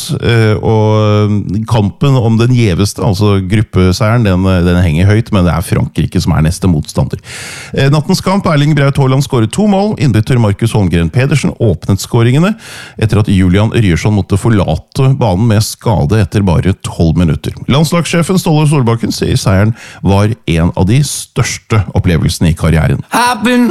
og kampen om den gjeveste, altså gruppeseieren, den henger høyt, men det Frankrike som neste motstander. Nattens kamp, Erling Braut Haaland skåret 2 mål, innbytter Markus Holmgren Pedersen åpnet skåringene, etter at Julian Ryerson måtte forlate banen med skade etter bare 12 minutter. Landslagssjefen Ståle Solbakken sier seieren var en av de største opplevelsene i karrieren.